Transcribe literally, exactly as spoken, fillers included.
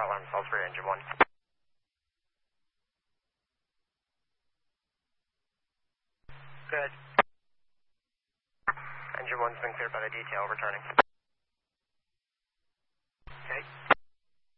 alarm cells for engine one. Good. Engine one's been cleared by the detail, returning.